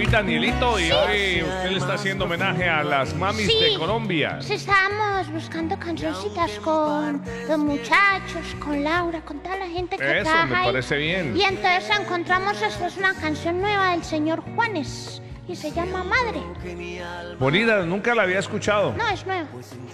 Danielito, y hoy usted le está haciendo homenaje a las mamis de Colombia. Sí, estábamos buscando cancioncitas con los muchachos, con Laura, con toda la gente que Eso, trabaja me ahí. parece bien. Y entonces encontramos, esta es una canción nueva del señor Juanes, y se llama Madre. Bonita, nunca la había escuchado. No, es nueva.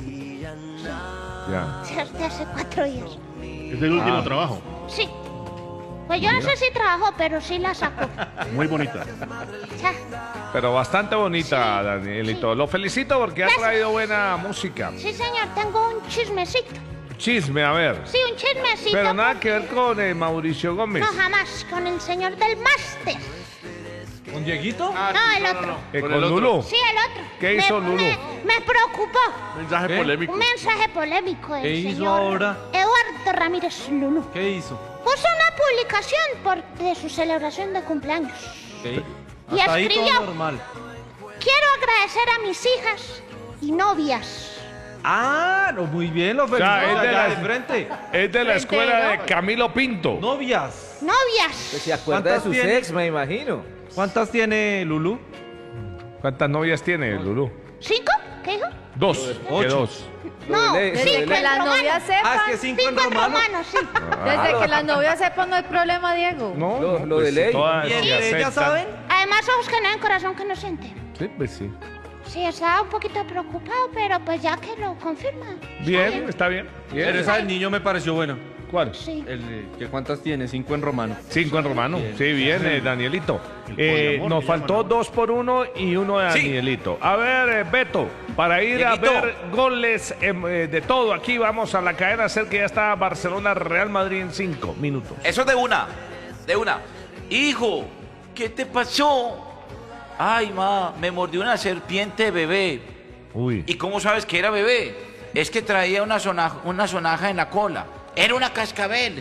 Ya. Desde hace 4 días. Es el último trabajo. Sí. Pues yo no sé si trabajó, pero sí la sacó. Muy bonita. Ya. Pero bastante bonita, Danielito. Lo felicito porque ha traído buena música. Sí, señor, tengo un chismecito. Chisme, a ver. Sí, un chismecito. Pero nada que ver con Mauricio Gómez. No, jamás, con el señor del máster. ¿Con Dieguito? No, el otro. ¿Con el otro. Lulú? Sí, el otro. ¿Qué hizo Lulú? Me preocupó. Mensaje ¿Qué? polémico. Un mensaje polémico del ¿Qué hizo señor ahora? Eduardo Ramírez Lulú. ¿Qué hizo? Puso una publicación de su celebración de cumpleaños. ¿Qué? Y Hasta ahí escribió: todo normal. quiero agradecer a mis hijas y novias. Ah, no, muy bien, lo felicito. es de allá la- de frente. Es de la escuela de Camilo Pinto. Novias. Novias. Se acuerda de ¿Cuántas sus tiene? ex, me imagino. ¿Cuántas tiene Lulú? ¿Cuántas novias tiene, Lulú? 5, ¿qué dijo? 2. ¿Qué 8. 2? No, de ley, 5 lo de en ley. Que las romano. novias Ah, sepan. es que 5 en 5 en romano. romano, sí. Desde que las novias sepan no hay problema, Diego. No, Lo de ley. todas ¿Y sí entre ellas aceptan. saben? Además, ojos que no ven, corazón que no siente. Sí, pues sí. Sí, estaba un poquito preocupado, pero pues ya que lo confirma. Bien, está bien. Bien. Pero esa del niño me pareció buena. ¿Cuál? Sí. ¿Que ¿Cuántas tiene? 5 en romano. 5 en romano. Sí, bien, Danielito. poliamor Nos que faltó llaman, 2 por 1 y uno de Sí. Danielito. A ver, Beto, para ir Dieguito. a ver goles de todo, aquí vamos a la cadena a hacer que ya está Barcelona Real Madrid en 5 minutos. Eso de una, de una. Hijo, ¿qué te pasó? Ay, ma, me mordió una serpiente bebé. Uy. ¿Y cómo sabes que era bebé? Es que traía una sonaja en la cola. Era una cascabel.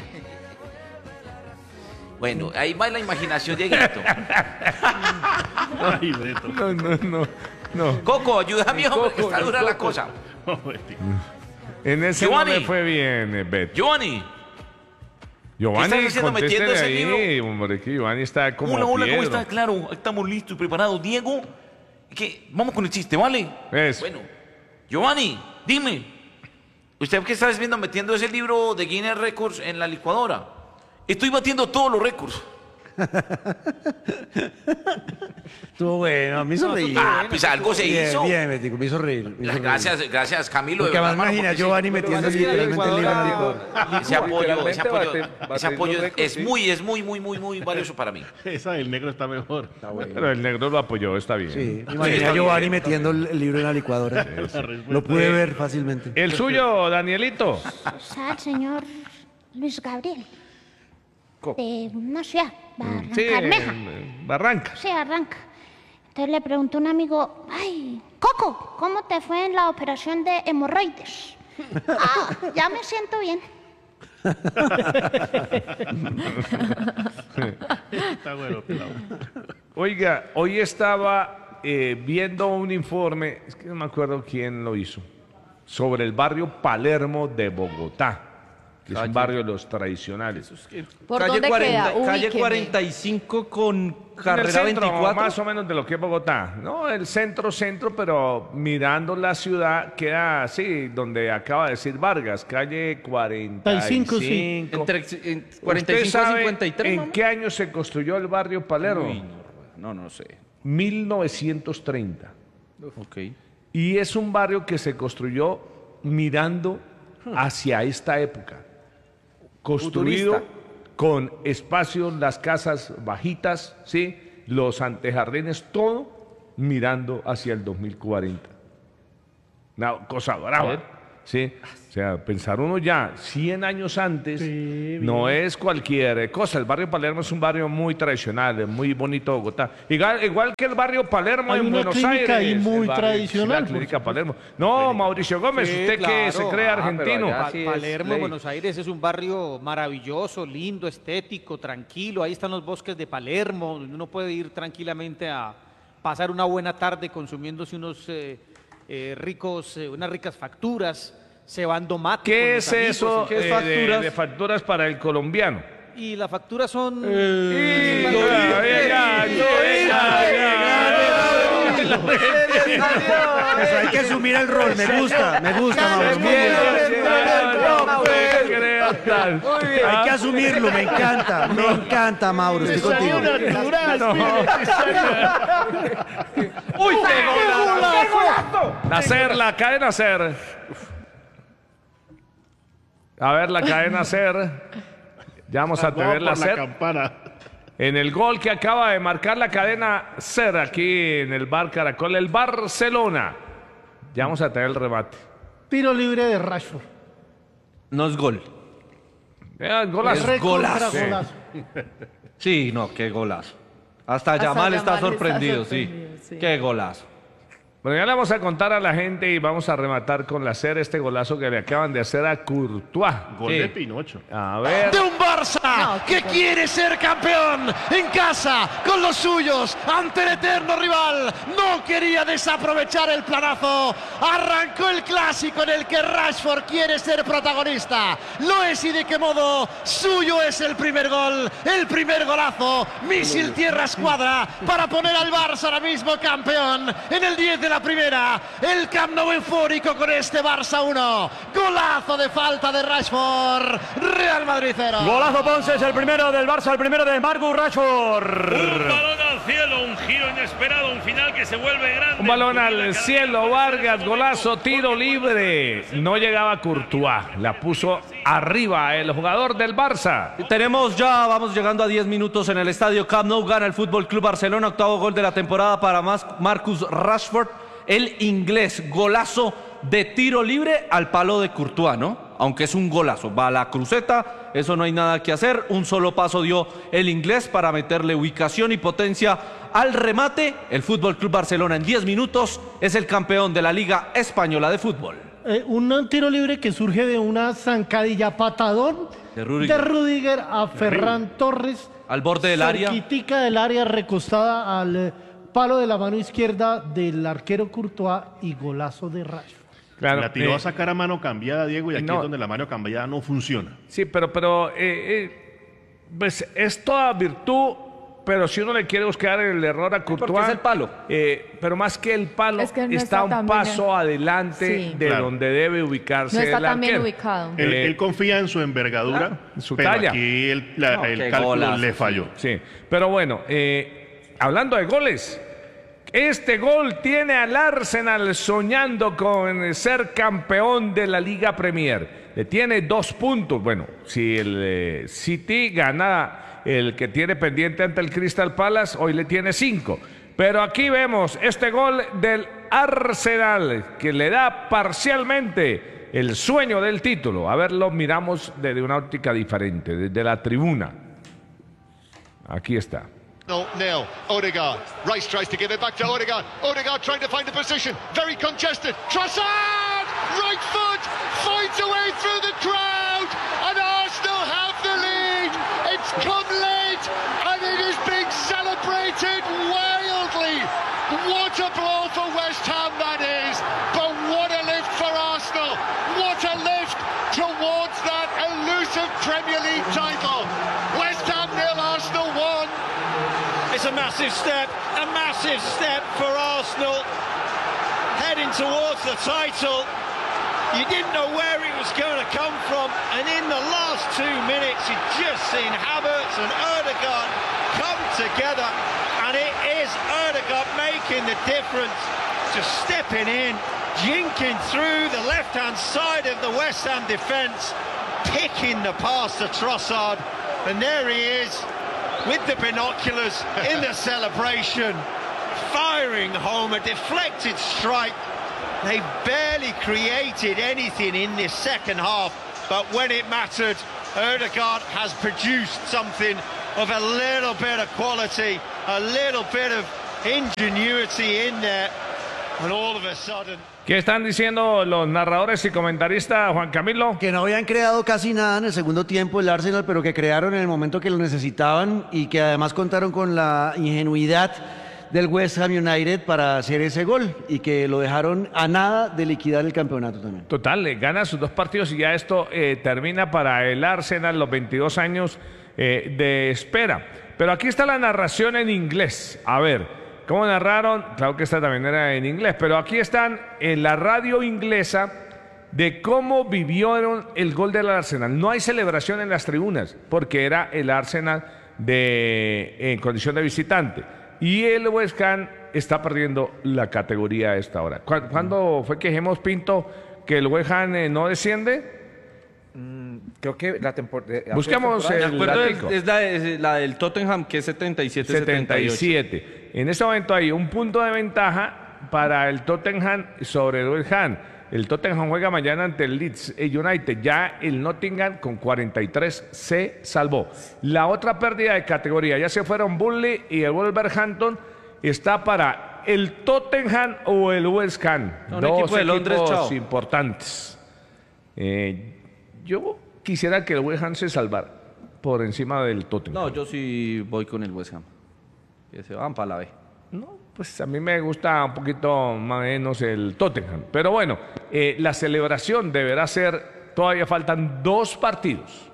Bueno, ahí va la imaginación, Dieguito. Ay, Beto. No. Coco, ayúdame, hombre, que está dura la cosa. En ese no Giovanni. me fue bien, Beto. Giovanni, Giovanni, ¿qué estás haciendo metiendo contéstele ese ahí, hombre, que Giovanni está como hola, hola, ¿cómo piedra. está? Claro, estamos listos y preparados. Diego, vamos con el chiste, ¿vale? Eso. Bueno, Giovanni, dime. ¿Usted qué está viendo metiendo ese libro de Guinness Records en la licuadora? Estoy batiendo todos los récords. Estuvo bueno, me hizo reír. Ah, pues algo se hizo. Bien, Betico, me hizo reír. me hizo reír. Gracias, Camilo. Porque de verdad, además hermano, imagina porque Giovanni metiendo literalmente el libro en el licor. ese apoyo, Literalmente bate apoyo los récords, es sí. muy valioso para mí. Esa del negro está mejor. Pero el negro lo apoyó, está bien. Sí, me imaginé a Giovanni metiendo el libro en la licuadora. Lo pude ver fácilmente. El suyo, Danielito. Está el señor Luis Gabriel. De una ciudad, Sí, Barrancabermeja. Barranca. Sí, arranca. Entonces le preguntó un amigo: ay, Coco, ¿cómo te fue en la operación de hemorroides? Ah, ya me siento bien. Está bueno, pelado. Oiga, hoy estaba viendo un informe, es que no me acuerdo quién lo hizo, sobre el barrio Palermo de Bogotá, que es un barrio de los tradicionales. ¿Por Calle dónde 40, queda? calle Ubíqueme. 45 con En el carrera centro, 24. más o menos de lo que es Bogotá. No, el centro, pero mirando la ciudad queda así, donde acaba de decir Vargas, calle 45. sí. Entre ¿Usted 45 a sabe 53. en mamá? qué año se construyó el barrio Palermo? Uy, no sé. 1930. Ok. Y es un barrio que se construyó mirando hacia esta época. Construido Futurista. con espacios, las casas bajitas, ¿sí? Los antejardines, todo mirando hacia el 2040. Una cosa brava, ¿sí? O sea, pensar uno ya 100 años antes no es cualquier cosa. El barrio Palermo es un barrio muy tradicional, muy bonito de Bogotá. Igual que el barrio Palermo Hay en una Buenos clínica Aires. ahí muy el barrio- tradicional, La clínica por Palermo. No, Mauricio Gómez, Sí, usted que claro. se cree argentino. allá sí es Palermo, ley. Buenos Aires, es un barrio maravilloso, lindo, estético, tranquilo. Ahí están los bosques de Palermo, donde uno puede ir tranquilamente a pasar una buena tarde consumiéndose unos unas ricas facturas, cebando mate. con ¿Qué los es amigos. eso ¿Qué es facturas? de facturas para el colombiano? Y las facturas son... Ya, Eso hay que asumir el rol. Me gusta, Mauro. Muy bien. Hay que asumirlo, me encanta, Mauro. Estoy contigo. ¡Uy, qué golazo! Nacer, la cadena Ser. A ver, la cadena Ser. Ya vamos a tener la Ser. campana. En el gol que acaba de marcar la cadena Ser aquí en el Bar Caracol, el Barcelona. Ya vamos a tener el remate. Tiro libre de Rashford. No es gol. Golazo. Es golazo. golazo. Sí, no, qué golazo. Hasta Yamal está sorprendido, sí. Qué golazo. Bueno, ya le vamos a contar a la gente y vamos a rematar con la Ser este golazo que le acaban de hacer a Courtois. Gol Sí. de Pinocho. A ver. De un Barça que quiere ser campeón en casa con los suyos ante el eterno rival. No quería desaprovechar el planazo. Arrancó el clásico en el que Rashford quiere ser protagonista. Lo es y de qué modo. Suyo es el primer gol, el primer golazo. Misil tierra escuadra para poner al Barça ahora mismo campeón en el 10 de la primera. El Camp Nou eufórico con este Barça 1. Golazo de falta de Rashford. Real Madrid 0. Golazo Ponce, es el primero del Barça, el primero de Marcus Rashford. Un balón al cielo, un giro inesperado, un final que se vuelve grande. Un balón al cielo, Vargas, golazo, tiro libre. No llegaba Courtois, la puso arriba el jugador del Barça. Vamos llegando a 10 minutos en el estadio Camp Nou. Gana el Fútbol Club Barcelona, octavo gol de la temporada para Marcus Rashford, el inglés. Golazo de tiro libre al palo de Courtois, ¿no? Aunque es un golazo, va a la cruceta, eso no hay nada que hacer. Un solo paso dio el inglés para meterle ubicación y potencia al remate. El Fútbol Club Barcelona en 10 minutos es el campeón de la Liga Española de Fútbol. Un tiro libre que surge de una zancadilla patadón De Rüdiger a Ferran Torres. Al borde del área. Cerquitica del área, recostada al palo de la mano izquierda del arquero Courtois y golazo de Rashford. Claro, la tiró a sacar a mano cambiada, Diego, y aquí no. es donde la mano cambiada no funciona. Sí, pero pues es toda virtud, pero si uno le quiere buscar el error a Courtois... Porque es el palo. Pero más que el palo, Es que no está está un tan paso bien. adelante Sí. de Claro. donde debe ubicarse No está el tan bien arquero. ubicado. Él confía en su envergadura, su pero talla. aquí el qué cálculo golazo, le falló. Sí, pero bueno, hablando de goles, este gol tiene al Arsenal soñando con ser campeón de la Liga Premier. Le tiene 2 puntos. Bueno, si el City gana el que tiene pendiente ante el Crystal Palace, hoy le tiene 5. Pero aquí vemos este gol del Arsenal que le da parcialmente el sueño del título. A ver, lo miramos desde una óptica diferente, desde la tribuna. Aquí está. No, nil. Odegaard. Rice tries to give it back to Odegaard. Odegaard trying to find the position. Very congested. Trossard! Right foot! Finds a way through the crowd! And Arsenal have the lead! It's come late! And it is being celebrated wildly! What a blow for West Ham that is! But what a lift for Arsenal! What a lift towards that elusive Premier League title! West Ham 0, Arsenal 1. It's a massive step for Arsenal, heading towards the title. You didn't know where it was going to come from, and in the last 2 minutes, you've just seen Havertz and Odegaard come together, and it is Odegaard making the difference, just stepping in, jinking through the left-hand side of the West Ham defence, picking the pass to Trossard, and there he is, with the binoculars in the celebration, firing home a deflected strike. They barely created anything in this second half, but when it mattered, Odegaard has produced something of a little bit of quality, a little bit of ingenuity in there, and all of a sudden... ¿Qué están diciendo los narradores y comentaristas, Juan Camilo? Que no habían creado casi nada en el segundo tiempo el Arsenal, pero que crearon en el momento que lo necesitaban y que además contaron con la ingenuidad del West Ham United para hacer ese gol y que lo dejaron a nada de liquidar el campeonato también. Total, le gana sus 2 partidos y ya esto termina para el Arsenal los 22 años de espera. Pero aquí está la narración en inglés. A ver, ¿cómo narraron? Claro que esta también era en inglés, pero aquí están en la radio inglesa de cómo vivieron el gol del Arsenal. No hay celebración en las tribunas, porque era el Arsenal en condición de visitante. Y el West Ham está perdiendo la categoría a esta hora. ¿Cuándo fue que dijimos, Pinto, que el West Ham no desciende? Creo que la temporada. Buscamos De el acuerdo, datico. es la del Tottenham, que es 77-78. En este momento hay un punto de ventaja para el Tottenham sobre el West Ham. El Tottenham juega mañana ante el Leeds United. Ya el Nottingham con 43 se salvó. La otra pérdida de categoría, ya se fueron Burnley y el Wolverhampton, está para el Tottenham o el West Ham. Un Dos equipo de Londres, equipos chao. importantes. Yo quisiera que el West Ham se salvara por encima del Tottenham. No, yo sí voy con el West Ham. Que se van para la B. No, pues a mí me gusta un poquito más o menos el Tottenham. Pero bueno, la celebración deberá ser, todavía faltan 2 partidos.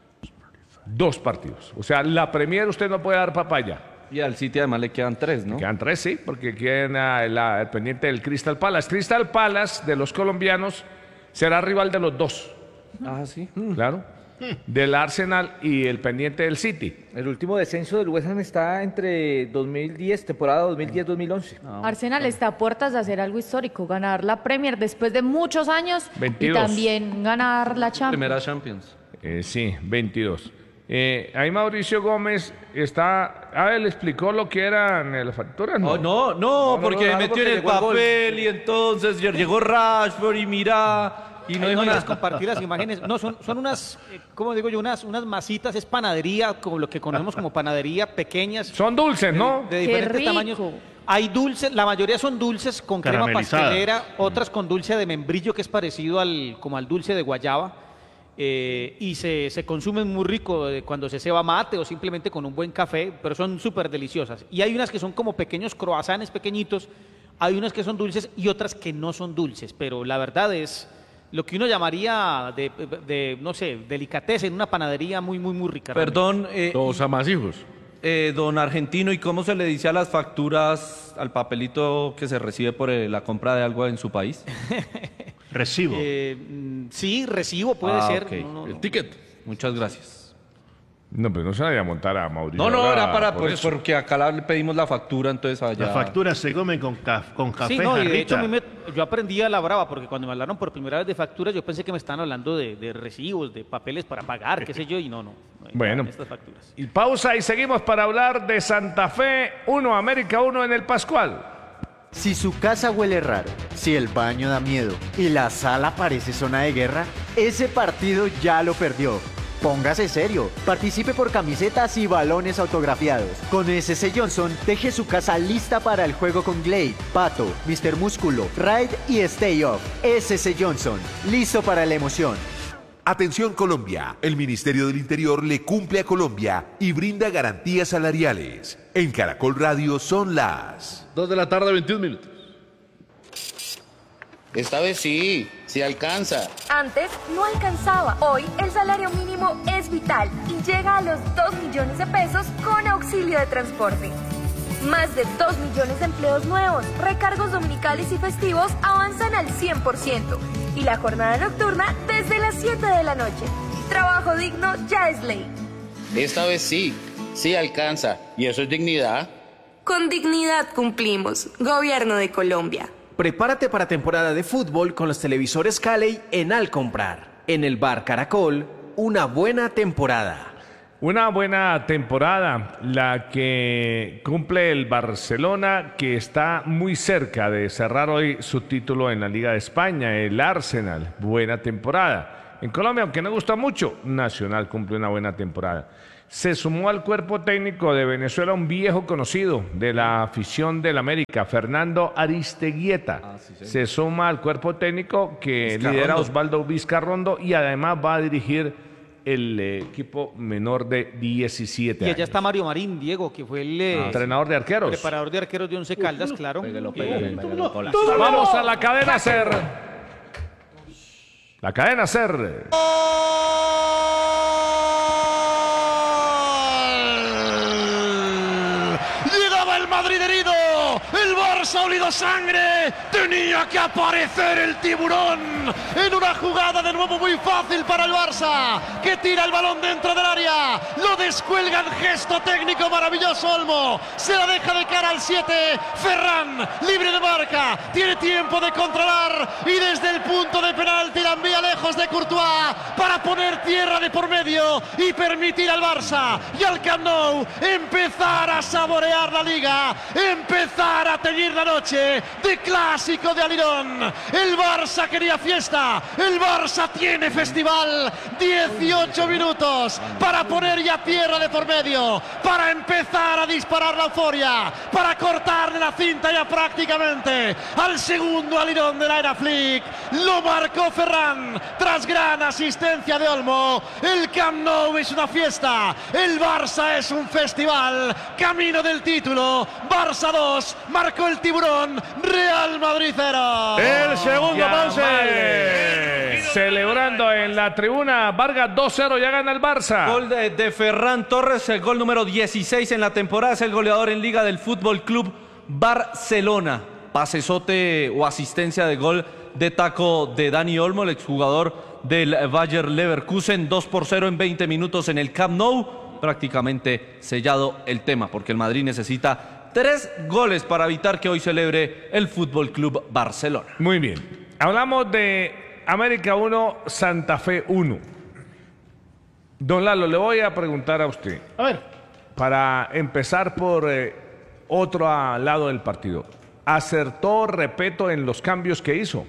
2 partidos. O sea, la Premier usted no puede dar papaya. Y al City además le quedan 3, ¿no? Quedan 3, sí, porque queda el pendiente del Crystal Palace. Crystal Palace de los colombianos será rival de los 2. Ah, sí. Claro. Del Arsenal y el pendiente del City. El último descenso del West Ham está entre 2010, temporada 2010-2011. Arsenal está a puertas de hacer algo histórico, ganar la Premier después de muchos años 22. y también ganar la Champions. Primera Champions. Sí, 22. Ahí Mauricio Gómez está... le explicó lo que eran las facturas, ¿no? No, porque no, metió porque en el llegó el gol. papel y entonces llegó Rashford y mira... Y no Ahí dijo no nada. les compartí las imágenes. No, son unas, ¿cómo digo yo? Unas masitas, es panadería, como lo que conocemos como panadería, pequeñas. Son dulces, ¿no? De ¡Qué diferentes rico! tamaños. Hay dulces, la mayoría son dulces con crema Caramelizadas. pastelera, otras con dulce de membrillo, que es parecido como al dulce de guayaba. Y se consumen muy rico cuando se ceba mate o simplemente con un buen café, pero son súper deliciosas. Y hay unas que son como pequeños croissants pequeñitos, hay unas que son dulces y otras que no son dulces, pero la verdad es lo que uno llamaría de no sé, delicateza en una panadería muy, muy, muy rica. Perdón, Todos amasijos. don Argentino, ¿y cómo se le dice a las facturas, al papelito que se recibe por la compra de algo en su país? Recibo. Sí, recibo puede ser. Ok. No. El ticket. Muchas gracias. No, pero no se vaya a montar a Mauricio. No, ahora era para por eso. porque acá le pedimos la factura, entonces allá. Las facturas se comen con café, Sí, no, y de hecho jarrita. yo aprendí a la brava, porque cuando me hablaron por primera vez de facturas, yo pensé que me estaban hablando de recibos, de papeles para pagar, qué sé yo, y no. Bueno. Estas facturas. Y pausa y seguimos para hablar de Santa Fe 1, América 1 en el Pascual. Si su casa huele raro, si el baño da miedo y la sala parece zona de guerra, ese partido ya lo perdió. Póngase serio, participe por camisetas y balones autografiados. Con SC Johnson, deje su casa lista para el juego con Glade, Pato, Mr. Músculo, Raid y Stay Off. SC Johnson, listo para la emoción. Atención Colombia, el Ministerio del Interior le cumple a Colombia y brinda garantías salariales. En Caracol Radio son las 2 de la tarde, 21 minutos. Esta vez sí alcanza. Antes no alcanzaba. Hoy el salario mínimo es vital y llega a los 2 millones de pesos con auxilio de transporte. Más de 2 millones de empleos nuevos, recargos dominicales y festivos avanzan al 100% y la jornada nocturna desde las 7 de la noche. Trabajo digno ya es ley. Esta vez sí alcanza. ¿Y eso es dignidad? Con dignidad cumplimos. Gobierno de Colombia. Prepárate para temporada de fútbol con los televisores Cali en Al Comprar. En el Bar Caracol, una buena temporada. Una buena temporada, la que cumple el Barcelona, que está muy cerca de cerrar hoy su título en la Liga de España, el Arsenal. Buena temporada. En Colombia, aunque no gusta mucho, Nacional cumple una buena temporada. Se sumó al cuerpo técnico de Venezuela un viejo conocido de la afición del América, Fernando Aristeguieta. Se suma al cuerpo técnico que lidera Osvaldo Vizcarrondo y además va a dirigir el equipo menor de 17 Y años. allá está Mario Marín, Diego, que fue el entrenador de arqueros. preparador de arqueros de Once Caldas, claro. Vamos a la cadena SER. La cadena SER. Llegaba el Madrid herido. El Barça ha olido sangre. Tenía que aparecer el tiburón en una jugada de nuevo muy fácil para el Barça, que tira el balón dentro del área. Lo descuelga en gesto técnico maravilloso Olmo. Se la deja de cara al 7. Ferran, libre de marca. Tiene tiempo de controlar y desde el punto de penalti la envía lejos de Courtois para poner tierra de por medio y permitir al Barça y al Camp Nou empezar a saborear la liga, empezar a teñir la noche de clásico de Alirón. El Barça quería fiesta, el Barça tiene festival. 18 minutos para poner ya tierra de por medio, para empezar a disparar la euforia, para cortarle la cinta ya prácticamente al segundo Alirón de la era Flick. Lo marcó Ferran tras gran asistencia de Olmo. El Camp Nou es una fiesta, el Barça es un festival, camino del título. Barça 2, marcó el tiburón, Real Madrid 0. El segundo Ponce. Celebrando en la tribuna, Vargas 2-0, ya gana el Barça. Gol de Ferran Torres, el gol número 16 en la temporada, es el goleador en Liga del Fútbol Club Barcelona. Pasesote o asistencia de gol de taco de Dani Olmo, el exjugador del Bayer Leverkusen, 2-0 en 20 minutos en el Camp Nou. Prácticamente sellado el tema, porque el Madrid necesita 3 goles para evitar que hoy celebre el Fútbol Club Barcelona. Muy bien. Hablamos de América 1, Santa Fe 1. Don Lalo, le voy a preguntar a usted. A ver. Para empezar por otro lado del partido. ¿Acertó Repetto en los cambios que hizo?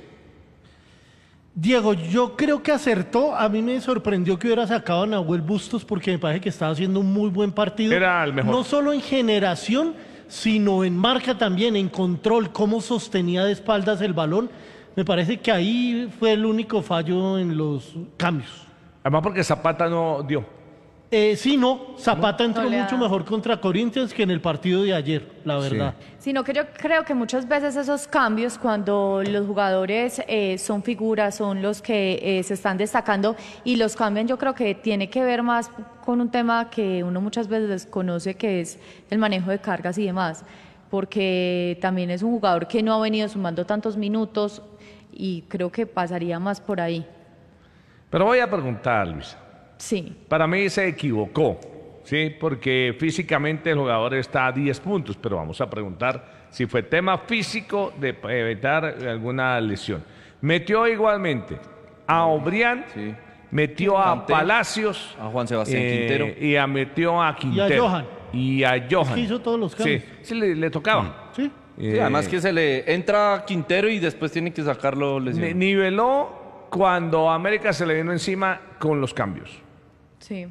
Diego, yo creo que acertó. A mí me sorprendió que hubiera sacado a Nahuel Bustos porque me parece que estaba haciendo un muy buen partido. Era el mejor. No solo en generación, sino en marca también, en control, cómo sostenía de espaldas el balón. Me parece que ahí fue el único fallo en los cambios. Además porque Zapata no dio. Sí, no, Zapata entró No le mucho da. mejor contra Corinthians que en el partido de ayer, la verdad. Sino que yo creo que muchas veces esos cambios, cuando los jugadores son figuras, son los que se están destacando y los cambian, yo creo que tiene que ver más con un tema que uno muchas veces desconoce, que es el manejo de cargas y demás, porque también es un jugador que no ha venido sumando tantos minutos y creo que pasaría más por ahí. Pero voy a preguntar, Luisa. Sí. Para mí se equivocó, ¿sí? Porque físicamente el jugador está a 10 puntos, pero vamos a preguntar si fue tema físico de evitar alguna lesión. Metió igualmente a Obrián, metió a Kanté, Palacios, a Juan Sebastián Quintero. y metió a Quintero. Y a Johan. Y a Johan. Es que hizo todos los cambios. Sí, le tocaba. Sí. Sí, además que se le entra Quintero y después tiene que sacarlo lesionado. Niveló cuando América se le vino encima con los cambios. Sí.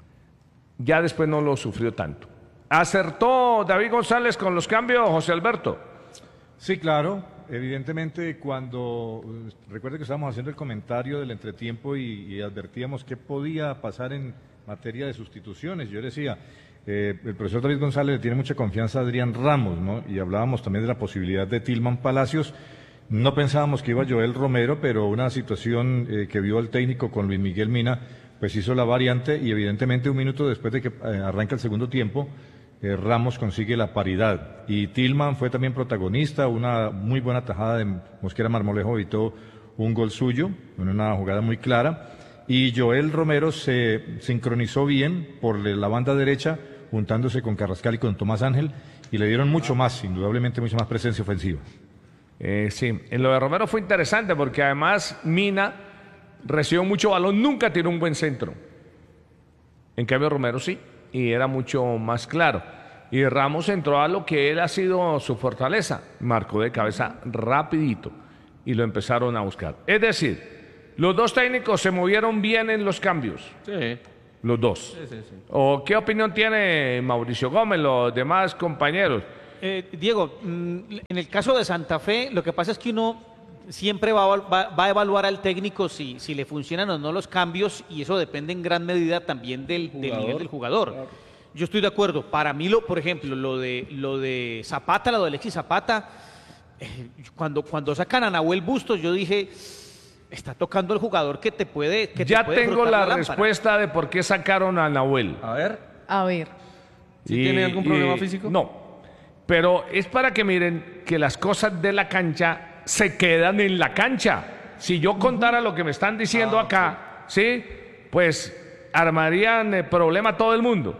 Ya después no lo sufrió tanto. ¿Acertó David González con los cambios, José Alberto? Sí, claro. Evidentemente, cuando recuerde que estábamos haciendo el comentario del entretiempo y advertíamos qué podía pasar en materia de sustituciones, yo decía, el profesor David González le tiene mucha confianza a Adrián Ramos, ¿no? Y hablábamos también de la posibilidad de Tillman Palacios. No pensábamos que iba Joel Romero, pero una situación que vio el técnico con Luis Miguel Mina, pues hizo la variante y evidentemente un minuto después de que arranca el segundo tiempo, Ramos consigue la paridad. Y Tillman fue también protagonista, una muy buena tajada de Mosquera Marmolejo, evitó un gol suyo, en una jugada muy clara. Y Joel Romero se sincronizó bien por la banda derecha, juntándose con Carrascal y con Tomás Ángel, y le dieron mucho más, indudablemente mucha más presencia ofensiva. Sí, en lo de Romero fue interesante porque además Mina recibió mucho balón, nunca tiró un buen centro. En cambio Romero sí, y era mucho más claro. Y Ramos entró a lo que él ha sido su fortaleza, marcó de cabeza rapidito y lo empezaron a buscar. Es decir, los dos técnicos se movieron bien en los cambios. Sí. Los dos. Sí. ¿O qué opinión tiene Mauricio Gómez, los demás compañeros? Diego, en el caso de Santa Fe, lo que pasa es que uno siempre va a evaluar al técnico si le funcionan o no los cambios, y eso depende en gran medida también del nivel del jugador. Claro. Yo estoy de acuerdo. Para mí, por ejemplo, lo de Zapata, lo de Alexis Zapata, cuando sacan a Nahuel Bustos, yo dije, está tocando el jugador que te puede Ya te puede tengo frotar la lámpara. respuesta de por qué sacaron a Nahuel. A ver. A ver. ¿Sí tiene algún problema físico? No. Pero es para que miren que las cosas de la cancha se quedan en la cancha. Si yo contara lo que me están diciendo acá, ¿sí? Pues armarían problema a todo el mundo.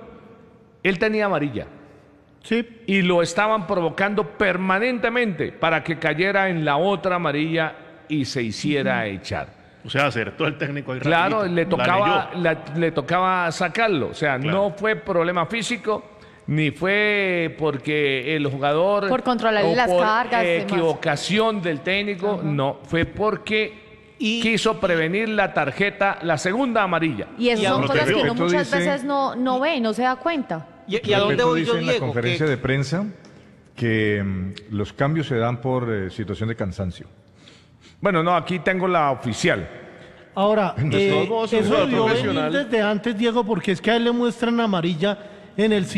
Él tenía amarilla. Sí. Y lo estaban provocando permanentemente para que cayera en la otra amarilla y se hiciera echar. O sea, acertó el técnico ahí Claro, rapidito. le tocaba sacarlo. O sea, Claro. no fue problema físico, ni fue porque el jugador... Por controlar las cargas, demás. equivocación del técnico, no. Fue porque quiso prevenir la tarjeta, la segunda amarilla. Y esas son cosas que uno Esto muchas dice- veces no ve, no se da cuenta. ¿Y a dónde Beto voy dice yo, en la Diego? conferencia Que- de prensa que los cambios se dan por situación de cansancio. Bueno, no, aquí tengo la oficial. Ahora, De todos modos, un eso jugador debió venir profesional. desde antes, Diego, porque es que a él le muestran amarilla en el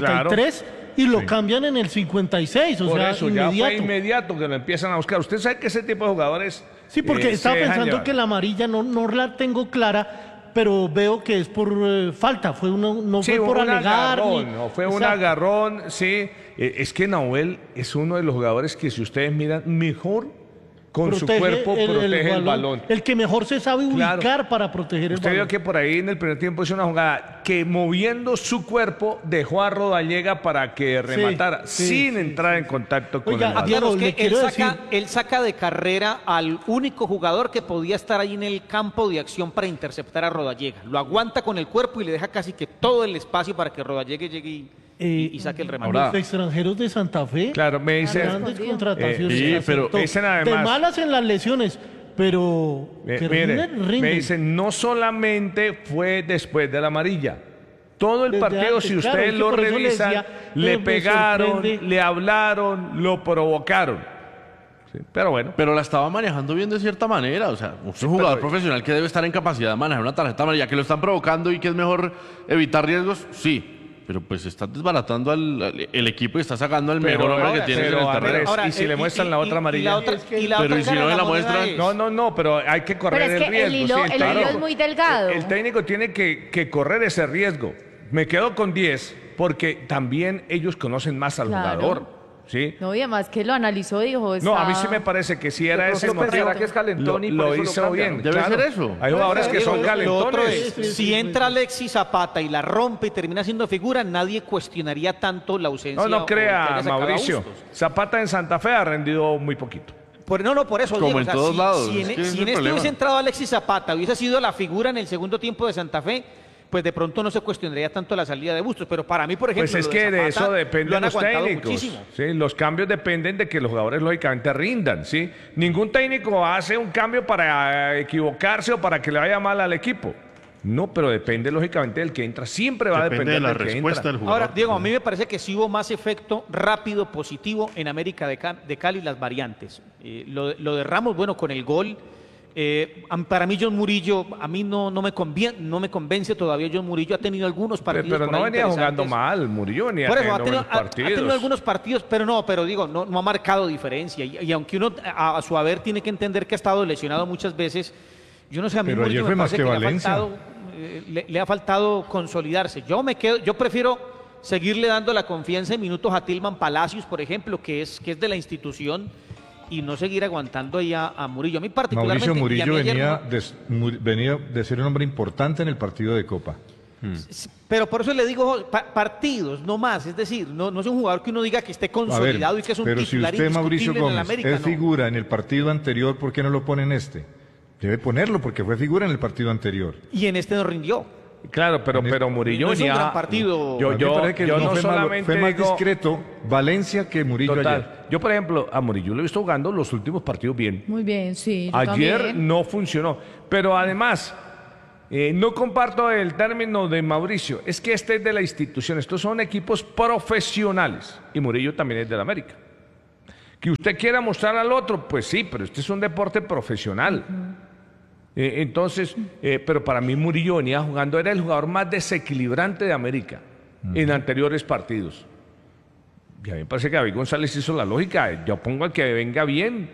53 y lo cambian en el 56, o Por sea, eso, ya inmediato. fue inmediato que lo empiezan a buscar. Usted sabe que ese tipo de jugadores... Sí, porque estaba se dejan pensando llevar. que la amarilla no la tengo clara, pero veo que es por falta, no Sí, fue por un alegar. agarrón, no fue un Exacto. agarrón, sí. Es que Nahuel es uno de los jugadores que, si ustedes miran, mejor con su Protege cuerpo protege el balón. El que mejor se sabe ubicar Claro. para proteger el Usted balón. vio que por ahí en el primer tiempo hizo una jugada que, moviendo su cuerpo, dejó a Rodallega para que rematara sin entrar en contacto con el balón. Claro, es que él saca de carrera al único jugador que podía estar ahí en el campo de acción para interceptar a Rodallega. Lo aguanta con el cuerpo y le deja casi que todo el espacio para que Rodallega llegue y saque el remate. Los extranjeros de Santa Fe. Claro, me dice... Grandes contrataciones. sí, pero aceptó. dicen de además... malas en las lesiones, pero que Mire, rinden. me dicen, no solamente fue después de la amarilla. Todo el Desde partido, antes, si claro, ustedes es que lo por eso le revisan, decía, le me pegaron, sorprende. le hablaron, lo provocaron. Sí, pero bueno. Pero la estaba manejando bien de cierta manera. O sea, es un jugador profesional que debe estar en capacidad de manejar una tarjeta amarilla, que lo están provocando y que es mejor evitar riesgos, sí. Pero pues está desbaratando el equipo y está sacando el mejor hombre que tiene en el terreno. y si le muestran la otra amarilla. Pero y si no me la muestran. No, pero hay que correr Pero es el que el riesgo. hilo, sí, el claro. hilo es muy delgado. El técnico tiene que correr ese riesgo. Me quedo con 10 porque también ellos conocen más al Claro. jugador. ¿Sí? No, y además que lo analizó, dijo... No, a mí está- sí me parece que si era De ese pronto motivo, pensará que es calentón y por lo eso lo hizo cambian. bien. Debe claro. ser eso. Hay jugadores que son Lo otro calentones. es, si entra Alexis Zapata y la rompe y termina siendo figura, nadie cuestionaría tanto la ausencia. No o que crea, haya sacado a Mauricio. Bustos. Zapata en Santa Fe ha rendido muy poquito. Por eso, Como Diego, en o sea, todos lados, Si es en, que ese si es en el este problema. hubiese entrado Alexis Zapata, hubiese sido la figura en el segundo tiempo de Santa Fe, pues de pronto no se cuestionaría tanto la salida de Bustos. Pero para mí, por ejemplo, Pues es lo que de Zapata eso lo dependen han los aguantado técnicos. muchísimo. ¿Sí? Los cambios dependen de que los jugadores lógicamente rindan. ¿Sí? Ningún técnico hace un cambio para equivocarse o para que le vaya mal al equipo. No, pero depende lógicamente del que entra. Siempre va a Depende depender de la del que respuesta entra. del jugador. Ahora, Diego, a mí me parece que sí hubo más efecto rápido, positivo en América de Cali, las variantes. Lo de Ramos, bueno, con el gol. Para mí John Murillo, a mí no me convence todavía. John Murillo ha tenido algunos partidos. Pero por no ahí venía jugando interesantes. mal. Murillo venía Por eso, teniendo buenos ha partidos. tenido algunos partidos, pero digo, no ha marcado diferencia. Y aunque uno a su haber tiene que entender que ha estado lesionado muchas veces, yo no sé, a mí Pero Murillo ayer me fue más parece que que Valencia. le ha faltado consolidarse. Yo prefiero seguirle dando la confianza en minutos a Tilman Palacios, por ejemplo, que es de la institución, y no seguir aguantando ahí a Murillo. A mí particularmente... Mauricio y a mí Murillo ayer venía de ser un hombre importante en el partido de Copa. Pero por eso le digo partidos, no más. Es decir, no es un jugador que uno diga que esté consolidado y que es un pero si titular usted, Mauricio indiscutible en el Gómez, América. es no. figura en el partido anterior, ¿por qué no lo pone en este? Debe ponerlo porque fue figura en el partido anterior. Y en este no rindió. Claro, pero Murillo No es un venía... gran partido. Yo A mí me parece que no fue solamente fue más digo- discreto Valencia que Murillo Total. ayer. Yo, por ejemplo, a Murillo lo he visto jugando los últimos partidos bien. Muy bien, sí. yo Ayer también. no funcionó. Pero además, no comparto el término de Mauricio. Es que este es de la institución. Estos son equipos profesionales. Y Murillo también es del América. Que usted quiera mostrar al otro, pues sí, pero este es un deporte profesional. Entonces, pero para mí Murillo venía jugando, era el jugador más desequilibrante de América en anteriores partidos. Y a mí me parece que David González hizo la lógica. Yo pongo al que venga bien.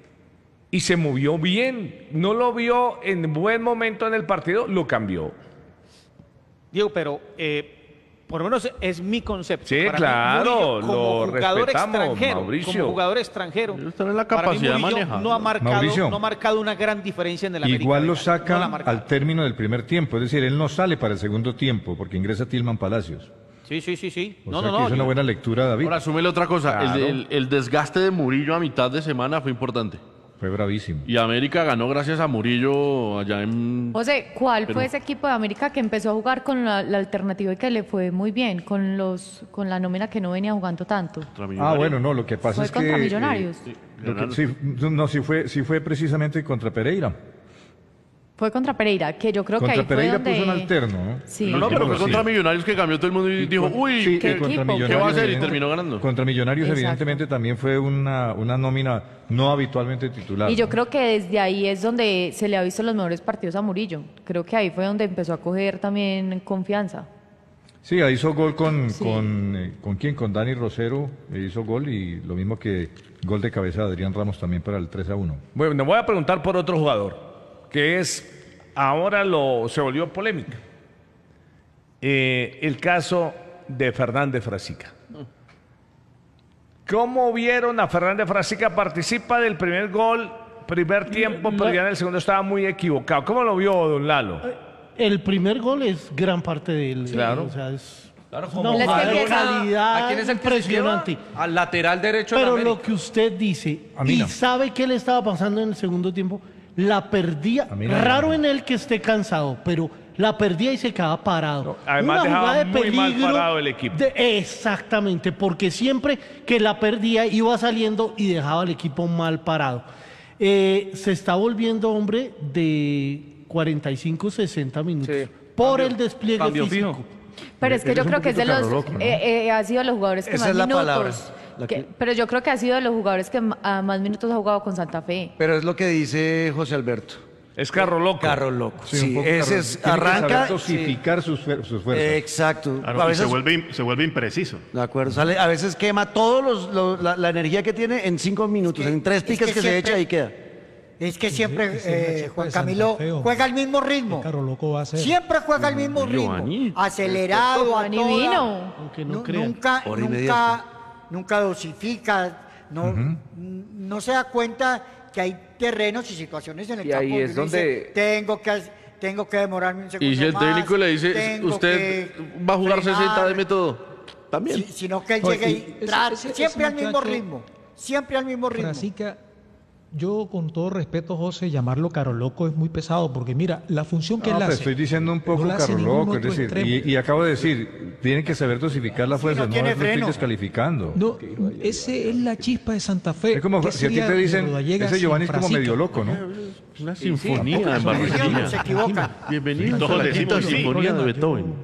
Y se movió bien. No lo vio en buen momento en el partido, lo cambió. Diego, pero por lo menos es mi concepto. Sí, Para mí, claro, Murillo, lo como jugador respetamos, extranjero, Mauricio. como jugador extranjero, Tener la para mí capacidad de Murillo manejar. no ha Mauricio. marcado una gran diferencia en el América. Igual lo de Cali, no la ha saca marcado. al término del primer tiempo, es decir, él no sale para el segundo tiempo porque ingresa Tilman Palacios. Sí. O sea que hizo una buena lectura, David. Ahora, súmele otra cosa. Claro. El desgaste de Murillo a mitad de semana fue importante. Fue bravísimo. Y América ganó gracias a Murillo allá en... José, ¿cuál Perú. fue ese equipo de América que empezó a jugar con la alternativa y que le fue muy bien, con la nómina que no venía jugando tanto? Bueno, no, lo que pasa ¿Fue es que... contra Millonarios? Sí fue precisamente contra Pereira. Fue contra Pereira, que yo creo que Contra ahí Pereira fue donde... puso un alterno, ¿no? Sí. No, pero fue Sí. contra Millonarios que cambió todo el mundo y dijo, uy, ¿qué contra equipo? ¿Qué va a hacer? Y terminó ganando. Contra Millonarios, Exacto. evidentemente, también fue una nómina no habitualmente titular. Y yo creo que desde ahí es donde se le ha visto los mejores partidos a Murillo. Creo que ahí fue donde empezó a coger también confianza. Sí, ahí hizo gol con quién, con Dani Rosero, hizo gol y lo mismo que gol de cabeza de Adrián Ramos también para el 3-1. Bueno, me voy a preguntar por otro jugador, que es, ahora se volvió polémica. El caso de Fernández Frasica. ¿Cómo vieron a Fernández Frasica? Participa del primer gol, primer tiempo, pero ya en el segundo estaba muy equivocado. ¿Cómo lo vio don Lalo? El primer gol es gran parte de él. Claro. O sea, es Claro, una como jugada de empieza- calidad ¿a quién es el que se impresionante. lleva? Al lateral derecho de la Pero América. lo que usted dice, A mí y no. sabe qué le estaba pasando en el segundo tiempo, la perdía. A mí no. Raro en él que esté cansado, pero la perdía y se quedaba parado. Además, Una dejaba jugada de muy mal peligro parado el equipo. Exactamente, porque siempre que la perdía iba saliendo y dejaba al equipo mal parado. Se está volviendo hombre de 45, 60 minutos por el despliegue cambio físico. fijo. Pero es que Eres yo un creo que es de poquito los... carro loco, ¿no? ha sido de los jugadores que Esa más es la minutos... palabra. La que- Pero yo creo que ha sido de los jugadores que más minutos ha jugado con Santa Fe. Pero es lo que dice José Alberto. Es carro loco. Carro loco. Sí, Sí, un poco ese carro- es, tiene que saber arranca. dosificar sus fuerzas. Exacto. Claro, A y veces, se vuelve impreciso. de acuerdo, a veces quema todos la energía que tiene en 5 minutos, en 3 piques que se siempre- echa y queda. Es que siempre es la chispa Juan de Santa Camilo Fe, hombre. juega al mismo ritmo. ¿Qué carro loco va a ser? Siempre juega al mismo ritmo. Giovanni. Acelerado, a Giovanni toda. vino. Aunque no Nu- crean. nunca, Hora y media. nunca dosifica, no se da cuenta que hay terrenos y situaciones en el Y campo ahí es uno dice, donde- tengo que demorarme un segundo Y si el más, técnico le dice, tengo usted que va a jugar frenar", 60 de método, también. sino que él Oye, llegue y y ese- trate, ese siempre al mismo muchacho- ritmo, siempre al mismo ritmo. Frasica, yo con todo respeto, José, llamarlo caro loco es muy pesado, porque mira, la función que No, él te hace... estoy diciendo un poco no la hace carro ningún loco, es otro decir, extremo. y acabo de decir, tienen que saber dosificar las fuerzas, no tiene lo estoy freno. descalificando. No, ese es la chispa de Santa Fe. Es como ¿Qué si a ti sería te de dicen, Rodallega ese sin Giovanni es como Frasica? medio loco, ¿no? Una sinfonía en Se Barranquilla. equivoca. Bienvenido Todos a la decimos quinta sí. sinfonía de Beethoven.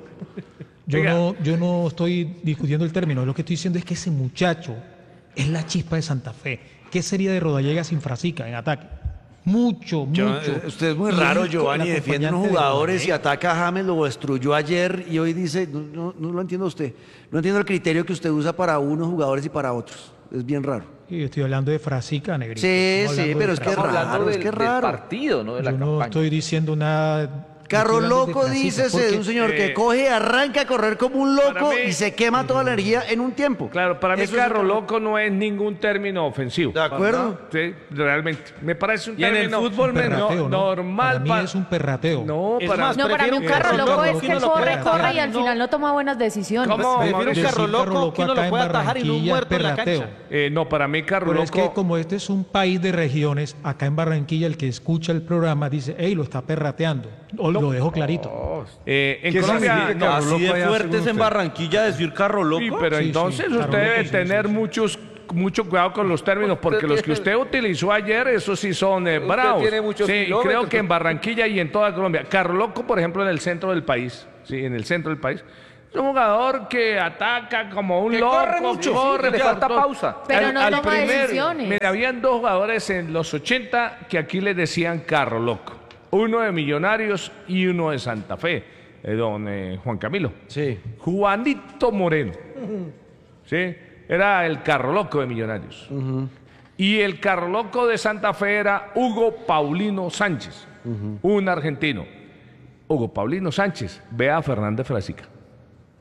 Yo no estoy discutiendo el término, lo que estoy diciendo es que ese muchacho es la chispa de Santa Fe. ¿Qué sería de Rodallega sin Frasica en ataque? Mucho. Usted es muy Y raro, el Giovanni, defiende unos acompañante de jugadores y Rodallega. ataca a James, lo destruyó ayer y hoy dice, no lo entiendo usted. No entiendo el criterio que usted usa para unos jugadores y para otros. Es bien raro. Y estoy hablando de Frasica, negrito. Sí, Estamos sí, hablando pero de es que es Frasica. Estamos hablando raro, es del, que es del raro. partido, no de la Yo no campaña. estoy diciendo nada... Carro estoy hablando loco, de Frasica, dícese de porque- un señor que coge, arranca a correr como un loco Para mí- y se quema toda la energía en un tiempo. Claro, para mí Eso es carro un- loco no es ningún término ofensivo. ¿De acuerdo? Sí, realmente. Me parece un Y en el término fútbol perrateo, ¿no? normal. Para mí es un perrateo. No, Es para más, No, para mí un prefiero carro un loco carro es loco que que no lo corre, pueda corre y atajar, al no. final no toma buenas decisiones. ¿Cómo? Prefiero un Decir carro loco loco que uno acá lo en pueda atajar y no un Barranquilla es muerto en la perrateo. cancha. No, para mí carro Pero loco. es que como este es un país de regiones, acá en Barranquilla el que escucha el programa dice, hey, lo está perrateando. O lo dejo clarito. En ¿Qué Colombia, significa no, carro Así loco de allá, fuertes según en usted? Barranquilla decir carro loco. sí, pero Sí, entonces sí, usted carro debe loco, sí, tener sí. mucho cuidado con los términos, porque los que usted utilizó ayer, esos sí son bravos. tiene muchos Sí, y creo kilómetros. que en Barranquilla y en toda Colombia. Carro loco, por ejemplo, en el centro del país. Sí, en el centro del país. Es un jugador que ataca como un Que loco, corre mucho, corre, sí, le falta por todo. pausa. Pero no toma decisiones. Mira, habían dos jugadores en los 80 que aquí les decían carro loco. Uno de Millonarios y uno de Santa Fe, don Juan Camilo. Sí. Juanito Moreno. ¿Sí? Era el carro loco de Millonarios. Y el carro loco de Santa Fe era Hugo Paulino Sánchez, un argentino. Hugo Paulino Sánchez, vea a Fernández Frasica.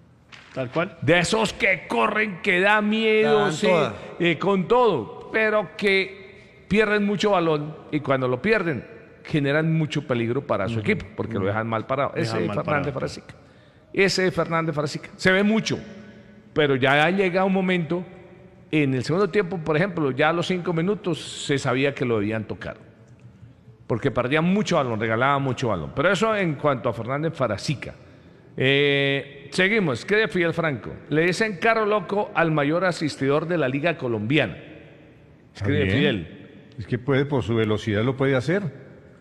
Tal cual. De esos que corren, que da miedo, Dan sí, toda. con todo, pero que pierden mucho balón y cuando lo pierden generan mucho peligro para su equipo porque lo dejan mal parado. Ese es Fernández Farasica. Ese es Fernández Farasica. Se ve mucho, pero ya llega un momento, en el segundo tiempo, por ejemplo, ya a los 5 minutos se sabía que lo debían tocar. Porque perdían mucho balón, regalaban mucho balón. Pero eso en cuanto a Fernández Farasica. Seguimos. ¿Qué de Fidel Franco? Le dicen carro loco al mayor asistidor de la Liga Colombiana. Escribe Está bien. Fidel. Es que puede, por su velocidad lo puede hacer.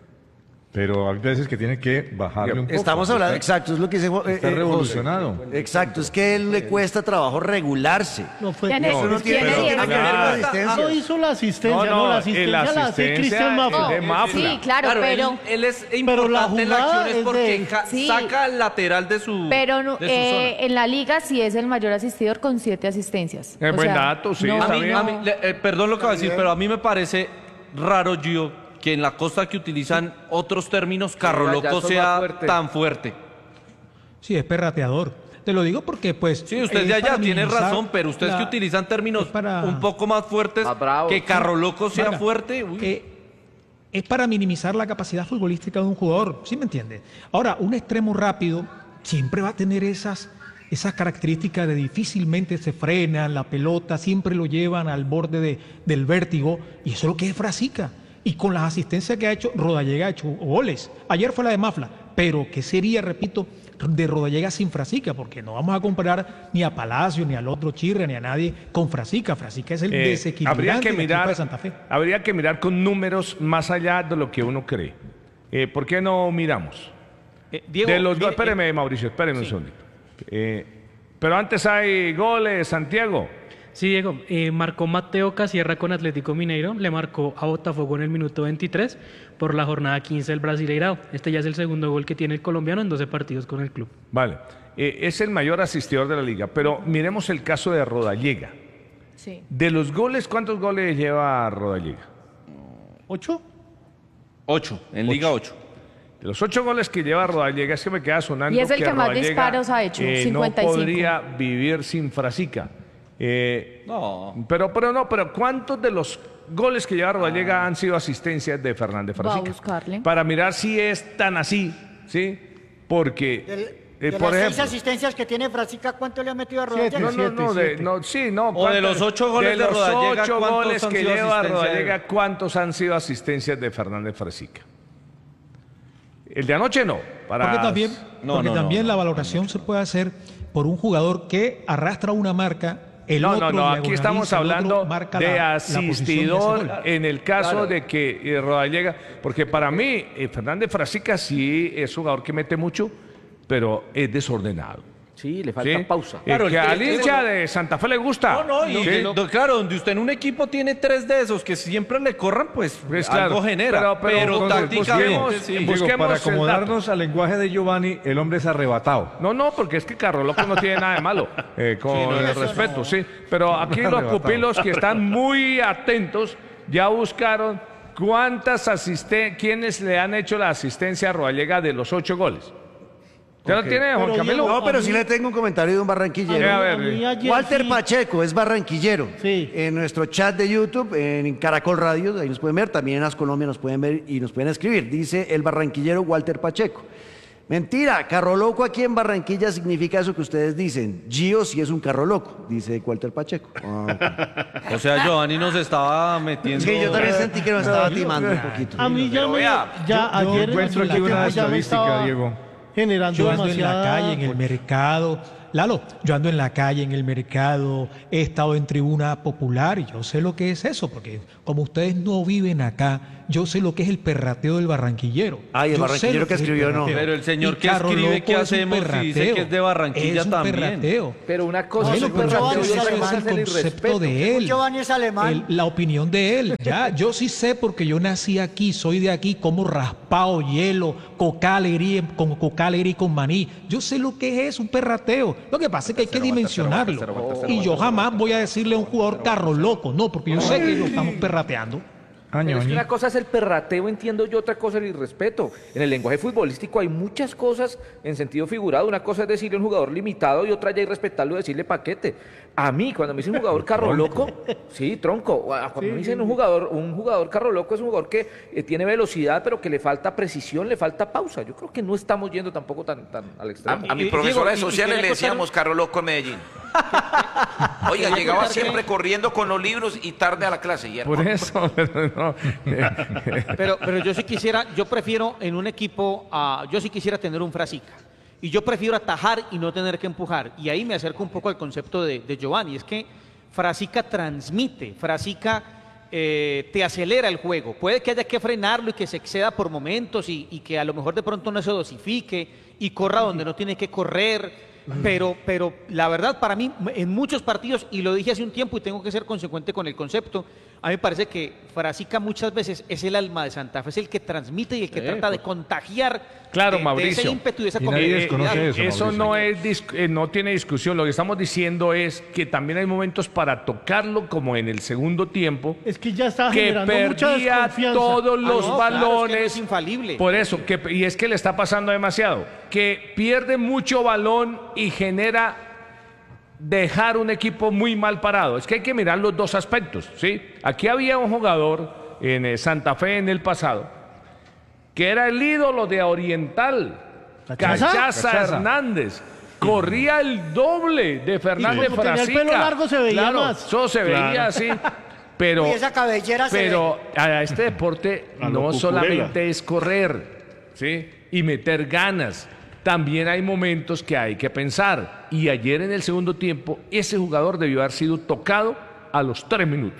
Pero hay veces que tiene que bajarle un poco. Estamos hablando, exacto, es lo que dice Está revolucionado. José. Exacto, es que a él le cuesta trabajo regularse. No fue. ¿Quién es? Eso no ¿Quién tiene, es? no tiene que ver con asistencia. No hizo la asistencia, No, la asistencia la hace asistencia Cristian Mafra. es de Mafra. Sí, claro, pero... Él es la importante en la jugada acción es es porque de- Sí. saca al lateral de su, Pero no, de su zona. en la liga sí es el mayor asistidor con 7 asistencias. Es buen dato, sí, no, está A mí- bien. a mí- perdón lo que va a decir, pero a mí me parece raro, Gio, que en la costa que utilizan otros términos, carro allá loco son más sea fuertes. tan fuerte. Sí, es perrateador. Te lo digo porque, pues. Sí, usted es de allá para tiene minimizar razón, pero ustedes que utilizan términos es para- un poco más fuertes, Más bravos. que carro loco sea Mira, fuerte. Uy. es para minimizar la capacidad futbolística de un jugador, ¿sí me entiende? Ahora, un extremo rápido siempre va a tener esas características de difícilmente se frenan, la pelota siempre lo llevan al borde del vértigo, y eso es lo que es Frasica. Y con las asistencias que ha hecho, Rodallega ha hecho goles. Ayer fue la de Mafla, pero ¿qué sería, repito, de Rodallega sin Frasica? Porque no vamos a comparar ni a Palacio, ni al otro Chirre, ni a nadie con Frasica. Frasica es el desequilibrante habría que del equipo mirar, de Santa Fe. habría que mirar con números más allá de lo que uno cree. ¿Por qué no miramos? Diego, De los mire, espéreme, Mauricio, espéreme un segundito. Pero antes hay goles, Santiago. Sí, Diego, marcó Mateo Casierra con Atlético Mineiro, le marcó a Botafogo en el minuto 23 por la jornada 15 del Brasileirao. Este ya es el segundo gol que tiene el colombiano en 12 partidos con el club. Vale. Es el mayor asistidor de la liga, pero miremos el caso de Rodallega. Sí. De los goles, ¿cuántos goles lleva Rodallega? 8. 8, en Liga 8. De los 8 goles que lleva Rodallega, es que me queda sonando Y es el que más Rodallega, disparos ha hecho, 55. No podría vivir sin Frasica. Pero ¿cuántos de los goles que lleva Rodallega han sido asistencias de Fernández Va a Frasica? buscarle. Para mirar si es tan así, ¿sí? Porque, De por las 6 ejemplo... asistencias que tiene Frasica, ¿cuánto le ha metido a Rodallega? O de los 8 goles de Rodallega, los 8 ¿cuántos goles han que sido lleva asistencia de él? Rodallega, ¿cuántos han sido asistencias de Fernández Frasica? El de anoche no. Porque también la valoración se puede hacer por un jugador que arrastra una marca. El otro aquí estamos diagonaliza, el otro hablando marca de la posición de ese asistidor gol. en el caso Claro. de que Rodallega, porque para mí Fernández Frasica sí es jugador que mete mucho, pero es desordenado. Sí, le falta pausa. Que al hincha de Santa Fe le gusta. Sí. Claro, donde usted en un equipo tiene 3 de esos que siempre le corran, pues, Pues algo claro, genera. Pero Entonces, tácticamente, sí. busquemos para el dato. acomodarnos al lenguaje de Giovanni, el hombre es arrebatado. No, porque es que Carro Loco no tiene nada de malo, con el respeto, sí. Pero aquí los Arrebatado. pupilos que están muy atentos ya buscaron quiénes le han hecho la asistencia a Rodallega de los 8 goles. ¿Ya lo tiene, Juan Camilo? No, pero sí le tengo un comentario de un barranquillero. A ver, Walter Pacheco es barranquillero. En nuestro chat de YouTube, en Caracol Radio, ahí nos pueden ver. También en As Colombia nos pueden ver y nos pueden escribir. Dice el barranquillero Walter Pacheco. Mentira, carro loco aquí en Barranquilla significa eso que ustedes dicen. Gio sí es un carro loco, dice Walter Pacheco. O sea, Giovanni nos estaba metiendo... Sí, yo también sentí que nos estaba timando un poquito. A mí ya ayer encuentro aquí una ya me estadística, estaba Diego. generando Yo ando en la demasiada... calle, en el mercado. Lalo, yo ando en la calle, en el mercado, he estado en tribuna popular y yo sé lo que es eso, porque como ustedes no viven acá, yo sé lo que es el perrateo del barranquillero. Ay, el Yo sé barranquillero lo que es el escribió, no. perrateo. Pero el señor Y que Carro escribe, Loco ¿qué es un hacemos? Si dice perrateo. que es de Barranquilla Es un también. perrateo. Pero una cosa Bueno, es un pero perrateo y eso otra es cosa el es el concepto irrespeto. de él. Giovanni es alemán. La opinión de él, ya, yo sí sé porque yo nací aquí, soy de aquí, como raspado, hielo, con coca alegría y con maní. Yo sé lo que es un perrateo. Lo que pasa es que hay que dimensionarlo. Y yo jamás voy a decirle a un jugador carro loco, no, porque yo sé que lo estamos perrateando. Pero es que una cosa es el perrateo, entiendo yo, otra cosa es el irrespeto. En el lenguaje futbolístico hay muchas cosas en sentido figurado. Una cosa es decirle a un jugador limitado y otra ya irrespetarlo y decirle paquete. A mí, cuando me dicen un jugador carro loco, sí, tronco. Cuando me dicen un jugador carro loco es un jugador que tiene velocidad, pero que le falta precisión, le falta pausa. Yo creo que no estamos yendo tampoco tan al extremo. A mi profesora de sociales le decíamos carro loco en Medellín. Oiga, llegaba siempre corriendo con los libros y tarde a la clase. Y Por eso, no. Pero yo sí quisiera, yo prefiero en un equipo, yo sí quisiera tener un Frasica. Y yo prefiero atajar y no tener que empujar. Y ahí me acerco un poco al concepto de Giovanni. Es que Frasica transmite, Frasica te acelera el juego. Puede que haya que frenarlo y que se exceda por momentos y que a lo mejor de pronto no se dosifique y corra donde no tiene que correr. Pero la verdad, para mí, en muchos partidos, y lo dije hace un tiempo y tengo que ser consecuente con el concepto, a mí me parece que Frasica muchas veces es el alma de Santa Fe, es el que transmite y el que trata de contagiar Claro, de Mauricio. ese ímpetu y de esa Eso no tiene discusión. Lo que estamos diciendo es que también hay momentos para tocarlo, como en el segundo tiempo. Es que ya está que generando mucha perdía desconfianza. todos los balones. es infalible. Por eso, y es que le está pasando demasiado. Que pierde mucho balón y genera dejar un equipo muy mal parado. Es que hay que mirar los dos aspectos, ¿sí? Aquí había un jugador en Santa Fe en el pasado que era el ídolo de Oriental, Cachaza Hernández. Corría el doble de Fernández como tenía el Frasica. pelo largo se veía más. Eso se veía así. Pero, Y esa cabellera se a este deporte no solamente es correr, ¿sí? Y meter ganas. También hay momentos que hay que pensar. Y ayer en el segundo tiempo, ese jugador debió haber sido tocado a los 3 minutos.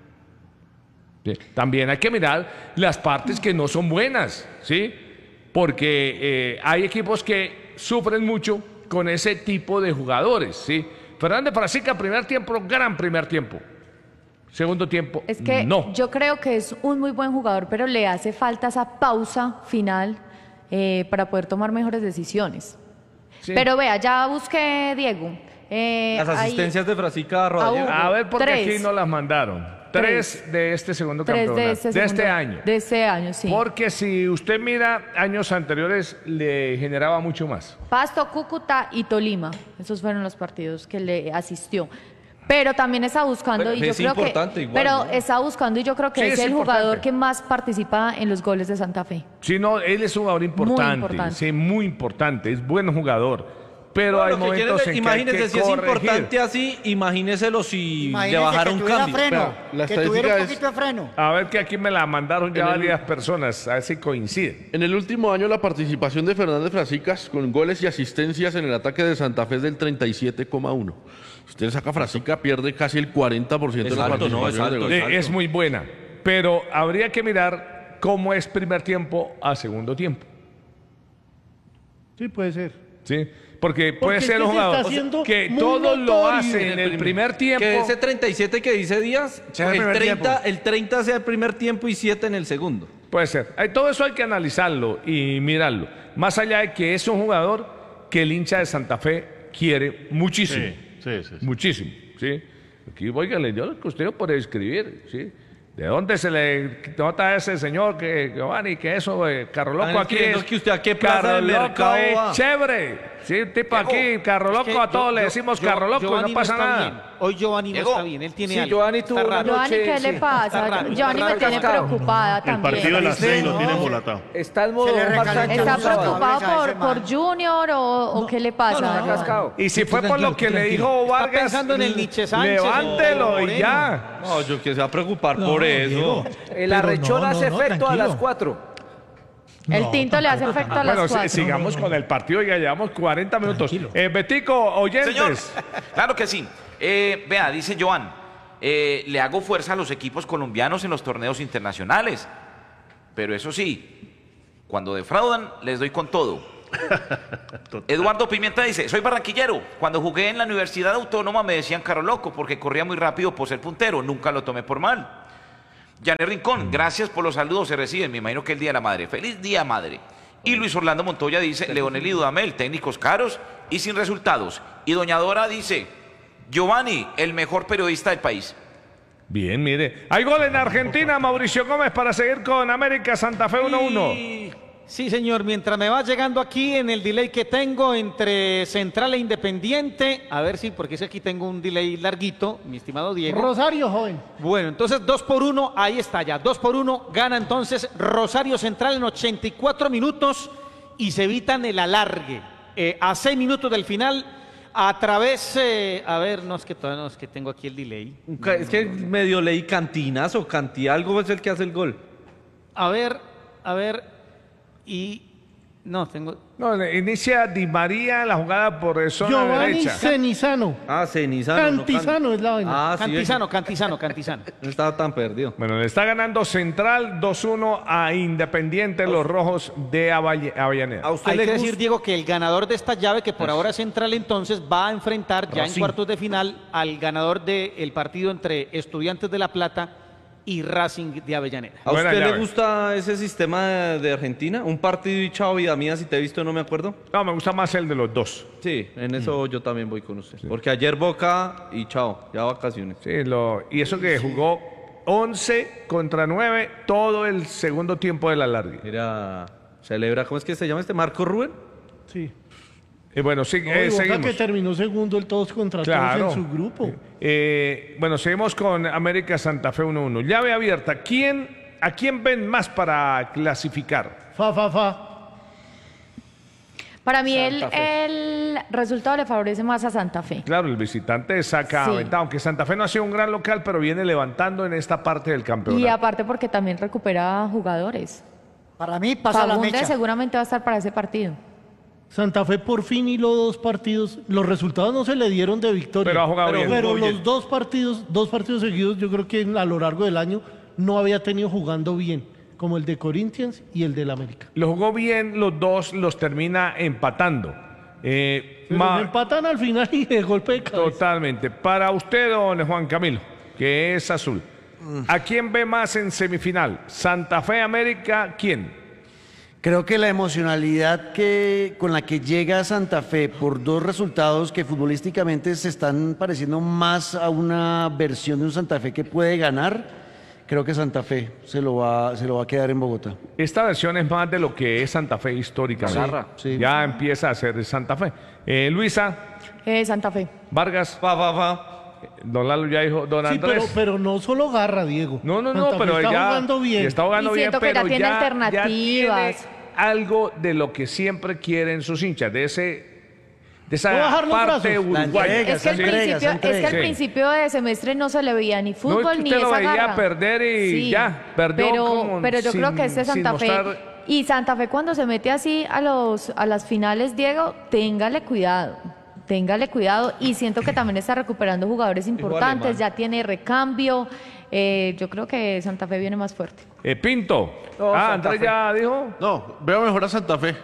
¿Sí? También hay que mirar las partes que no son buenas, ¿sí? Porque hay equipos que sufren mucho con ese tipo de jugadores, ¿sí? Fernández Frasica, primer tiempo, gran primer tiempo. Segundo tiempo, Es que no. yo creo que es un muy buen jugador, pero le hace falta esa pausa final para poder tomar mejores decisiones. Sí. Pero vea, ya busqué, Diego. Las asistencias de Frasica Rodallega. A ver, porque 3. aquí no las mandaron. 3 de este segundo 3 campeonato. De este año. De este año, sí. Porque si usted mira años anteriores, le generaba mucho más. Pasto, Cúcuta y Tolima. Esos fueron los partidos que le asistió. Pero también está buscando, Pero y yo es creo importante que. igual, pero ¿no? está buscando, y yo creo que Sí, es es el importante. jugador que más participa en los goles de Santa Fe. Sí, no, él es un jugador importante. importante. Sí, muy importante. Es buen jugador. Pero hay Lo que momentos quiere- en que hay imagínese que si es corregir. importante así, imagíneselo si Imagínese le bajara que un tuviera cambio. freno, la que tuviera estadística un es- poquito de freno. A ver, que aquí me la mandaron ya En el- varias personas, a ver si coincide. En el último año la participación de Fernández Frasicas con goles y asistencias en el ataque de Santa Fe es del 37,1. Si usted saca Frasica, pierde casi el 40% de la alto, ¿no? participación Es de alto, goles. Es muy buena. Pero habría que mirar cómo es primer tiempo a segundo tiempo. Sí, puede ser. ¿Sí? Porque puede Porque es ser que un se está jugador haciendo que muy todo lo notorio hace en el primer tiempo. Que ese 37 que dice Díaz, Sea el el primer 30, el 30 sea el primer tiempo y 7 en el segundo. Puede ser. Todo eso hay que analizarlo y mirarlo. Más allá de que es un jugador que el hincha de Santa Fe quiere muchísimo. Sí. Muchísimo. ¿Sí? Aquí, oígale, yo lo que usted puede escribir. ¿Sí? ¿De dónde se le nota a ese señor que Giovanni, que eso, Carro Loco Están aquí escribiendo es? que usted a qué plaza Carro de Loco mercado es va. chévere. Sí, tipo aquí, Carro Loco, que a todos le yo- decimos yo- Carro Loco, Giovanni no pasa está nada. bien. Hoy Giovanni no Diego. está bien, él tiene Sí, algo. Giovanni Está tuvo una raro. Giovanni, noche, ¿qué le sí. pasa? Está raro, Giovanni está me tiene cascado. preocupada El también. partido de las 6 lo no. tiene embolatado. Está el modo Se le Omar recalentó Sánchez ¿Está el sábado. preocupado Esa por semana. Junior o qué le pasa? Está cascado. Y si fue por lo que le dijo Está Vargas, pensando en el Nietzsche Sánchez, levántelo o y Moreno. ya. No, yo que se va a preocupar No, por eso. Diego, El pero arrechón no, hace no, efecto a tranquilo. las 4. El No, tinto le hace tampoco, efecto a Bueno, las 4. sigamos con el partido, ya llevamos 40 minutos. Tranquilo. Betico, oyentes. Señor, claro que sí. Vea, dice Joan, le hago fuerza a los equipos colombianos en los torneos internacionales. Pero eso sí, cuando defraudan, les doy con todo. Eduardo Pimienta dice, soy barranquillero. Cuando jugué en la Universidad Autónoma me decían Carro Loco porque corría muy rápido por ser puntero. Nunca lo tomé por mal. Janet Rincón, gracias por los saludos, se reciben. Me imagino que el Día de la Madre. ¡Feliz Día, Madre! Y Luis Orlando Montoya dice, Leonel y Dudamel, técnicos caros y sin resultados. Y Doña Dora dice, Giovanni, el mejor periodista del país. Bien, mire. Hay gol en Argentina, Mauricio Gómez, para seguir con América Santa Fe 1-1. Sí, señor, mientras me va llegando aquí en el delay que tengo entre Central e Independiente, a ver si, porque es que aquí tengo un delay larguito, mi estimado Diego. Rosario, joven. Bueno, entonces 2-1, ahí está ya, 2-1, gana entonces Rosario Central en 84 minutos y se evitan el alargue. A 6 minutos del final, a través, a ver, no es que todavía no, es que tengo aquí el delay. Es que medio leí Cantinas o Canti, algo es el que hace el gol. A ver, y no, tengo... No, inicia Di María la jugada por zona Giovanni derecha. Cenizano. Ah, Cenizano. Cantizano es la vaina. Ah, sí. Cantizano. No estaba tan perdido. Bueno, le está ganando Central 2-1 a Independiente, los rojos de Avellaneda. ¿A usted Hay le que gusta? decir, Diego, que el ganador de esta llave, que por ahora es Central, entonces va a enfrentar ya en Racing. cuartos de final al ganador del partido entre Estudiantes de La Plata y Racing de Avellaneda. ¿A Buena usted llave. le gusta ese sistema de Argentina? Un partido y chao, vida mía, si te he visto no me acuerdo. No, me gusta más el de los dos. Sí, en eso yo también voy con usted. Porque ayer Boca y chao, ya vacaciones. Sí, y eso que jugó 11 contra 9 todo el segundo tiempo de la larga. Mira, celebra, ¿cómo es que se llama este? ¿Marco Rubén? Sí. Y bueno, sí, No, y Boca seguimos. que terminó segundo el todos contra Claro. todos en su grupo. Bueno, seguimos con América Santa Fe 1-1. Llave abierta. ¿A quién ven más para clasificar? Fa. Para mí Santa Fe. el resultado le favorece más a Santa Fe. Claro, el visitante saca Sí. ventaja, aunque Santa Fe no ha sido un gran local, pero viene levantando en esta parte del campeonato. Y aparte porque también recupera jugadores. Para mí pasa la Fagundes mecha. seguramente va a estar para ese partido. Santa Fe por fin hiló 2 partidos. Los resultados no se le dieron de victoria. Pero ha jugado bien. Pero Jugó bien. los 2 partidos seguidos, yo creo que a lo largo del año no había tenido jugando bien, como el de Corinthians y el del América. Lo jugó bien, los dos los termina empatando. Pero empatan al final y de golpe de cabeza. Totalmente. Para usted, don Juan Camilo, que es azul, ¿a quién ve más en semifinal? ¿Santa Fe, América? ¿Quién? Creo que la emocionalidad con la que llega Santa Fe por 2 resultados que futbolísticamente se están pareciendo más a una versión de un Santa Fe que puede ganar, creo que Santa Fe se lo va a quedar en Bogotá. Esta versión es más de lo que es Santa Fe históricamente. Garra, sí. Ya empieza a ser Santa Fe. Luisa, Santa Fe. Vargas, don Lalo ya dijo, don Sí, Andrés. pero no solo garra, Diego. No, Santa Fe pero está ya jugando bien. está jugando Y bien, siento que ya pero tiene alternativas. tiene algo de lo que siempre quieren sus hinchas, de esa No bajar los parte brazos. uruguaya. Es que, al Sí. principio de semestre no se le veía ni No, fútbol es que ni usted lo esa veía garra. perder y ya, perdió como pero yo creo que este sin Santa Fe mostrar- y Santa Fe cuando se mete así a las finales, Diego, téngale cuidado y siento que también está recuperando jugadores importantes, ya tiene recambio. Yo creo que Santa Fe viene más fuerte. Pinto. No, Santa Andrés Fe. ya dijo. No, veo mejor a Santa Fe.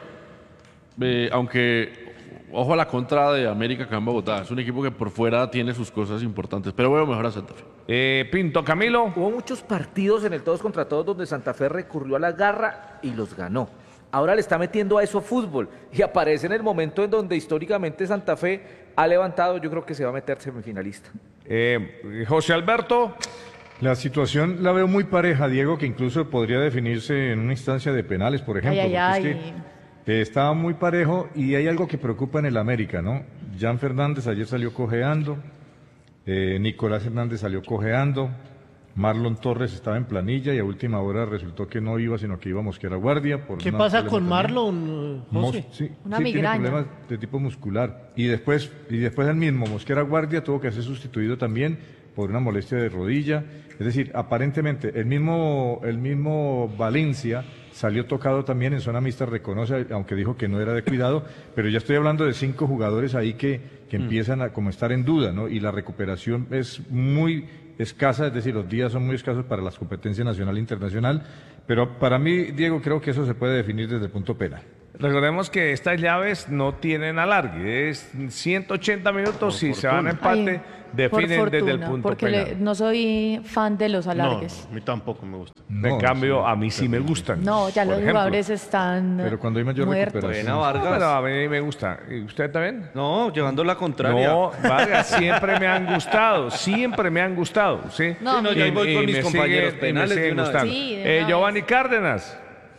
Aunque, ojo a la contra de América acá en Bogotá. Es un equipo que por fuera tiene sus cosas importantes, pero veo mejor a Santa Fe. Pinto, Camilo. Hubo muchos partidos en el todos contra todos donde Santa Fe recurrió a la garra y los ganó. Ahora le está metiendo a eso fútbol y aparece en el momento en donde históricamente Santa Fe ha levantado, yo creo que se va a meter semifinalista. José Alberto. La situación la veo muy pareja, Diego, que incluso podría definirse en una instancia de penales, por ejemplo. Ay, ay, porque es que está muy parejo y hay algo que preocupa en el América, ¿no? Jan Fernández ayer salió cojeando, Nicolás Hernández salió cojeando, Marlon Torres estaba en planilla y a última hora resultó que no iba, sino que iba Mosquera Guardia. ¿Qué pasa con Marlon, José? Una tiene migraña. problemas de tipo muscular. Y después el mismo Mosquera Guardia tuvo que ser sustituido también por una molestia de rodilla. Es decir, aparentemente el mismo Valencia salió tocado también en zona mixta, reconoce, aunque dijo que no era de cuidado, pero ya estoy hablando de 5 jugadores ahí que empiezan a como estar en duda, ¿no? Y la recuperación es muy escasa, es decir, los días son muy escasos para las competencias nacional e internacional, pero para mí, Diego, creo que eso se puede definir desde el punto penal. Recordemos que estas llaves no tienen alargue, es 180 minutos y se van a empate, definen desde el punto porque penal. no soy fan de los alargues. A mí tampoco me gusta. En cambio, a mí sí me gustan. No, ya Por los ejemplo. jugadores están Pero cuando hay mayor muertos. recuperación. Buena, Vargas. Pero a mí me gusta. ¿Y usted también? No, llevando la contraria. No, Vargas, siempre me han gustado, siempre me han gustado, ¿sí? No, Sí, no, ya ahí voy con mis compañeros y me penales de siguen una vez. gustando. Sí, de una vez. Giovanni Cárdenas.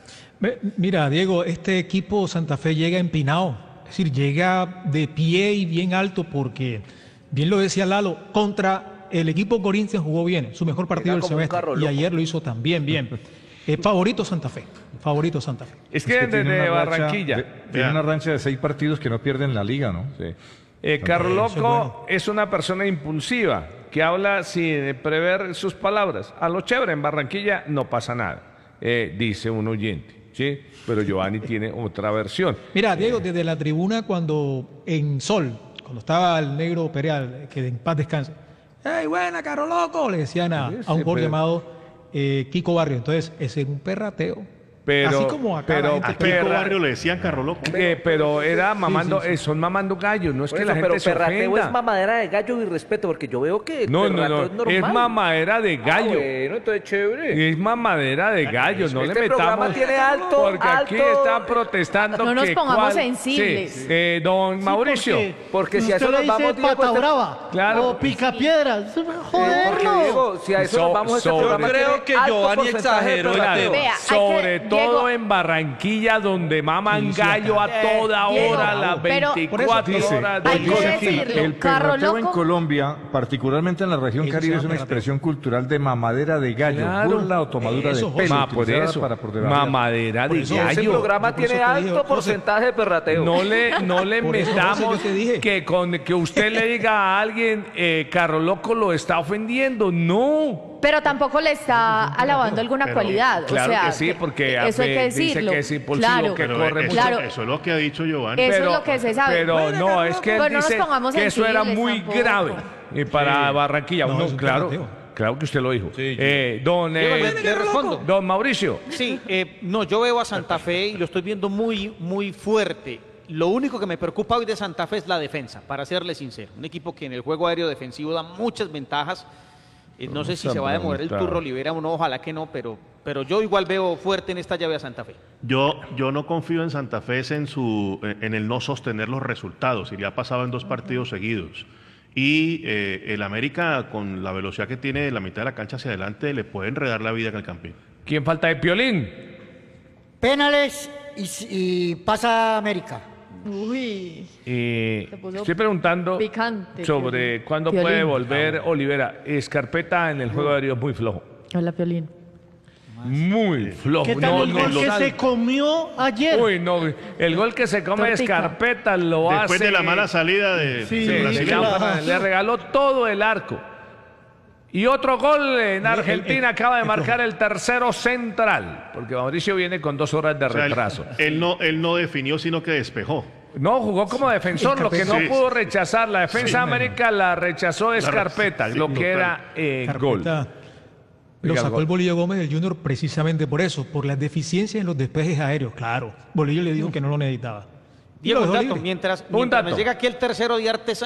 Mira, Diego, este equipo Santa Fe llega empinado, es decir, llega de pie y bien alto porque, bien lo decía Lalo, contra el equipo Corinthians jugó bien, su mejor partido del como un semestre, carro y loco. ayer lo hizo también bien. Favorito Santa Fe, favorito Santa Fe. Es que tiene desde una racha Barranquilla. tiene una rancha de 6 partidos que no pierden la liga, ¿no? Sí. Carlos Eso es Loco bueno. es una persona impulsiva que habla sin prever sus palabras. A lo chévere, en Barranquilla no pasa nada, dice un oyente. ¿Sí? Pero Giovanni tiene otra versión. Mira, Diego, desde la tribuna cuando en Sol, cuando estaba el negro Pereal, que en paz descanse, ¡hey, buena, Carlos Loco! Le decían a un Sí, gol pero- llamado Kiko Barrio. Entonces, ese era un perrateo. Pero, Así como acá la gente A Kiko Barrio le decían carro loco. pero era mamando, son mamando gallos, no es Por que eso, la gente pero se perrateo ofenda. es mamadera de gallo y respeto, porque yo veo que el No, perrateo es normal. es mamadera de gallo. Bueno, entonces chévere. Es mamadera de gallo, no Este le programa metamos. tiene alto, porque aquí alto- están protestando. No nos que pongamos cuál- sensibles. Sí, don Mauricio. Porque si a usted eso le nos dice vamos, Diego, pata este- brava Claro. o pica piedras. porque Joderlo. Diego, si a eso So- nos vamos, este sobre- programa Yo creo tiene que alto Giovanni porcentaje de exageró el perrateo. tema. Vea, hay Sobre que- todo Diego- en Barranquilla, donde maman Sí, gallo a toda Diego, hora, las pero- 24 Dice, horas Hay del que día. decirlo, el carro perrateo en loco. Colombia, particularmente en la región Eso Caribe, se es una llama perrateo. expresión cultural de mamadera de gallo, Claro. burla o tomadura Eso, de pelo, Por utilizada eso, para por debajo. mamadera Por de eso, Ese gallo. programa Yo por eso tiene te dije, alto José, porcentaje de perrateo. No le Por eso, metamos José, yo te dije. que usted le diga a alguien, Carlos Loco lo está ofendiendo. No. Pero tampoco le está alabando alguna cualidad. Claro o sea, que sí, porque eso hay que dice decirlo. que es impulsivo, Claro. que Pero corre eso, mucho. Claro. eso es lo que ha dicho Giovanni. Eso es lo que se sabe. Pero Bueno, no, Carlos es que él Loco. Pero no nos dice pongamos que eso era sensibles muy tampoco. grave para Barranquilla. No, Uno, es un claro, perrateo. claro que usted lo dijo. Sí, Le respondo. Don Mauricio. Sí, no, yo veo a Santa Fe y lo estoy viendo muy, muy fuerte. Lo único que me preocupa hoy de Santa Fe es la defensa, para serle sincero. Un equipo que en el juego aéreo defensivo da muchas ventajas. No sé si se va a demorar el turno Olivera o no, ojalá que no, pero yo igual veo fuerte en esta llave a Santa Fe. Yo no confío en Santa Fe en el no sostener los resultados, y le ha pasado en 2 partidos seguidos. Y el América, con la velocidad que tiene de la mitad de la cancha hacia adelante, le puede enredar la vida en el campín. ¿Quién falta de Piolín? Penales y pasa América. Uy. Se puso Estoy preguntando picante, sobre Piolín. cuándo Piolín. puede volver Olivera. Escarpeta en el juego aéreo es muy flojo. Hola, Piolín. Muy flojo. ¿Qué tal el gol que se comió ayer? Uy, no, el gol que se come de Tortica. Escarpeta lo hace. Después de la mala salida de Sí, Brasil. Le regaló todo el arco. Y otro gol en Argentina acaba de marcar el tercero central, porque Mauricio viene con 2 horas de O sea, retraso. él no definió, sino que despejó. No, jugó como defensor, lo que no Sí. pudo rechazar. La defensa de América la rechazó Escarpeta, sí, lo que total. era gol. Carpeta lo Oiga, sacó gol. el Bolillo Gómez del Junior precisamente por eso, por las deficiencias en los despejes aéreos. Claro, Bolillo le dijo que no lo necesitaba. Y Diego, lo un dejó dato, libre. mientras dato. me llega aquí el tercero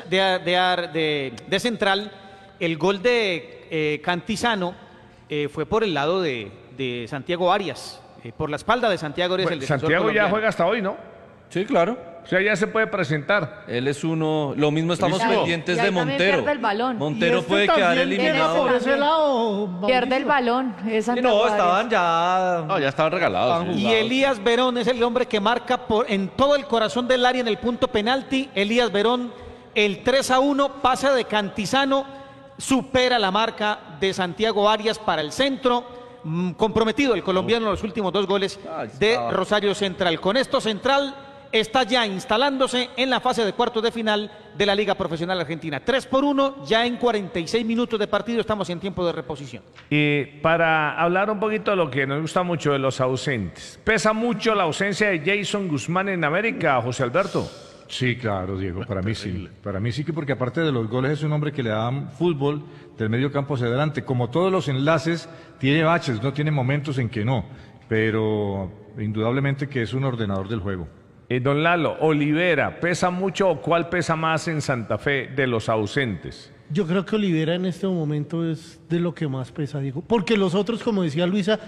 de Central, el gol de Cantizano fue por el lado de Santiago Arias, por la espalda de Santiago Arias, el defensor Santiago ya colombiano. juega hasta hoy, ¿no? Sí, claro. O sea, ya se puede presentar. Él es uno. Lo mismo estamos Buenísimo. pendientes Y ahí de también Montero. pierde el balón. Montero Y este puede quedar también viene eliminado. por ese lado, Pierde el balón. Es Sí, Santiago no, Arias. estaban ya. No, ya estaban regalados. sí. Y Elías Verón es el hombre que marca en todo el corazón del área en el punto penalti. Elías Verón, el 3-1, pasa de Cantizano, supera la marca de Santiago Arias para el centro. Comprometido el colombiano en los últimos 2 goles de Rosario Central. Con esto Central está ya instalándose en la fase de cuartos de final de la Liga Profesional Argentina. 3-1, ya en 46 minutos de partido estamos en tiempo de reposición. Y para hablar un poquito de lo que nos gusta mucho de los ausentes. ¿Pesa mucho la ausencia de Jason Guzmán en América, José Alberto? Sí, claro, Diego, para mí sí. Para mí sí, que porque aparte de los goles es un hombre que le da fútbol del medio campo hacia adelante. Como todos los enlaces, tiene baches, no tiene momentos en que no, pero indudablemente que es un ordenador del juego. Don Lalo, ¿Olivera pesa mucho o cuál pesa más en Santa Fe de los ausentes? Yo creo que Olivera en este momento es de lo que más pesa, Diego. Porque los otros, como decía Luisa,